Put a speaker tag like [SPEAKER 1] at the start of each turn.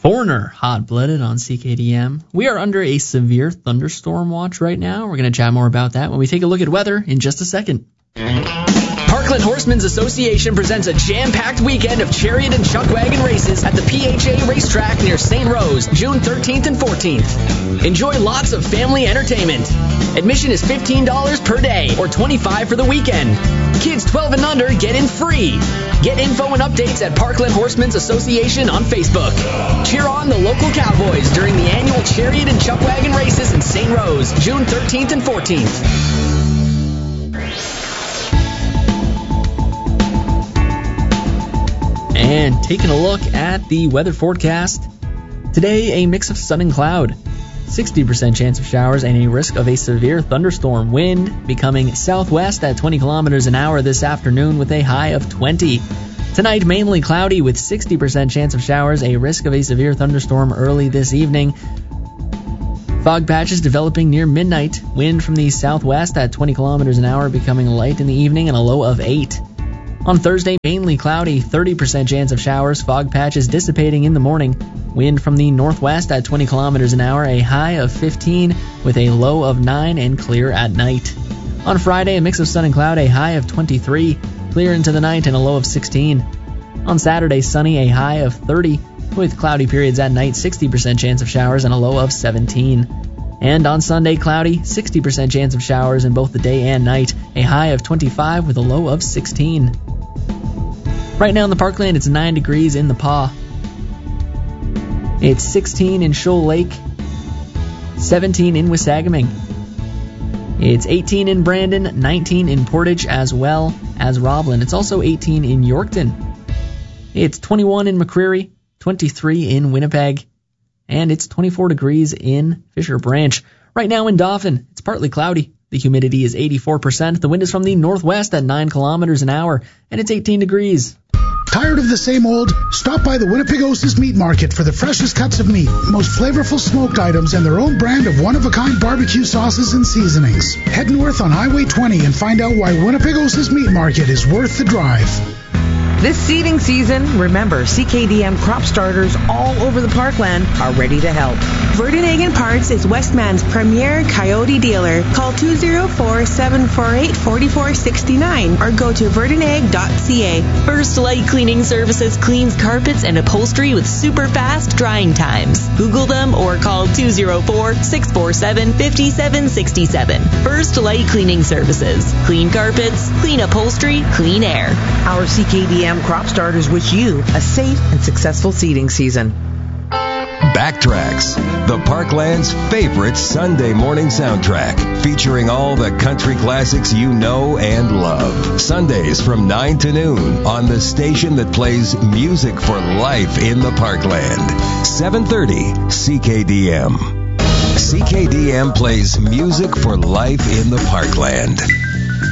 [SPEAKER 1] Foreigner, Hot-Blooded on CKDM. We are under a severe thunderstorm watch right now. We're going to chat more about that when we take a look at weather in just a second. Parkland Horsemen's Association presents a jam-packed weekend of chariot and chuckwagon races at the PHA Racetrack near St. Rose, June 13th and 14th. Enjoy lots of family entertainment. Admission is $15 per day or $25 for the weekend. Kids 12 and under get in free. Get info and updates at Parkland Horsemen's Association on Facebook. Cheer on the local cowboys during the annual chariot and chuckwagon races in St. Rose, June 13th and 14th. And taking a look at the weather forecast. Today, a mix of sun and cloud. 60% chance of showers and a risk of a severe thunderstorm. Wind becoming southwest at 20 kilometers an hour this afternoon with a high of 20. Tonight, mainly cloudy with 60% chance of showers, a risk of a severe thunderstorm early this evening. Fog patches developing near midnight. Wind from the southwest at 20 kilometers an hour becoming light in the evening and a low of 8. On Thursday, mainly cloudy, 30% chance of showers, fog patches dissipating in the morning. Wind from the northwest at 20 kilometers an hour, a high of 15 with a low of 9 and clear at night. On Friday, a mix of sun and cloud, a high of 23, clear into the night and a low of 16. On Saturday, sunny, a high of 30 with cloudy periods at night, 60% chance of showers and a low of 17. And on Sunday, cloudy, 60% chance of showers in both the day and night, a high of 25 with a low of 16. Right now in the Parkland, it's 9 degrees in the Paw. It's 16 in Shoal Lake, 17 in Wissagaming. It's 18 in Brandon, 19 in Portage as well as Roblin. It's also 18 in Yorkton. It's 21 in McCreary, 23 in Winnipeg, and it's 24 degrees in Fisher Branch. Right now in Dauphin, it's partly cloudy. The humidity is 84%. The wind is from the northwest at 9 kilometers an hour, and it's 18 degrees.
[SPEAKER 2] Tired of the same old? Stop by the Winnipegosis Meat Market for the freshest cuts of meat, most flavorful smoked items, and their own brand of one-of-a-kind barbecue sauces and seasonings. Head north on Highway 20 and find out why Winnipegosis Meat Market is worth the drive.
[SPEAKER 3] This seeding season, remember, CKDM crop starters all over the Parkland are ready to help.
[SPEAKER 4] Verdenhagen Parts is Westman's premier Coyote dealer. Call 204-748-4469 or go to verdenhag.ca.
[SPEAKER 5] First Light Cleaning Services cleans carpets and upholstery with super fast drying times. Google them or call 204-647-5767. First Light Cleaning Services. Clean carpets, clean upholstery, clean air.
[SPEAKER 3] Our CKDM crop starters wish you a safe and successful seeding season.
[SPEAKER 6] Backtracks, the Parkland's favorite Sunday morning soundtrack, featuring all the country classics you know and love. Sundays from 9 to noon on the station that plays music for life in the Parkland. 730 CKDM. CKDM plays music for life in the Parkland.